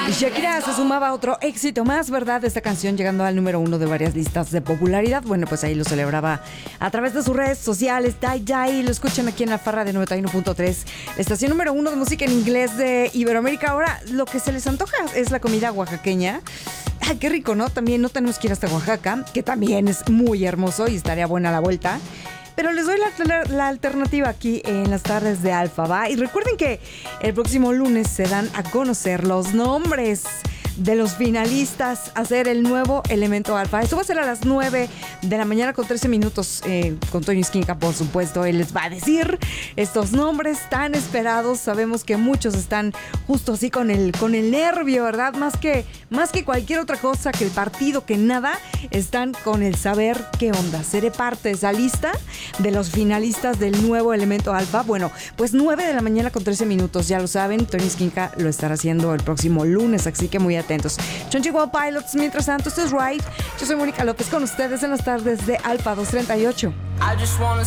Y Shakira se sumaba a otro éxito más, ¿verdad? Esta canción llegando al número 1 de varias listas de popularidad. Bueno, pues ahí lo celebraba a través de sus redes sociales. Die Die, lo escuchan aquí en la Farra de 91.3, estación número 1 de música en inglés de Iberoamérica. Ahora, lo que se les antoja es la comida oaxaqueña. Ay, qué rico, ¿no? También no tenemos que ir hasta Oaxaca, que también es muy hermoso y estaría buena la vuelta. Pero les doy la alternativa aquí en las tardes de Alfa, ¿va? Y recuerden que el próximo lunes se dan a conocer los nombres de los finalistas a ser el nuevo Elemento Alfa. Esto va a ser a las 9 de la mañana con 13 minutos con Toño Esquinca, por supuesto. Él les va a decir estos nombres tan esperados. Sabemos que muchos están justo así con el nervio, ¿verdad? Más que cualquier otra cosa, que el partido, que nada, están con el saber qué onda. Seré parte de esa lista de los finalistas del nuevo Elemento Alfa. Bueno, pues 9 de la mañana con 13 minutos, ya lo saben. Toño Esquinca lo estará haciendo el próximo lunes, así que muy atentos. Chonchi Wild Pilots, mientras tanto, esto es Right. Yo soy Mónica López con ustedes en las tardes de Alfa 238. I just wanna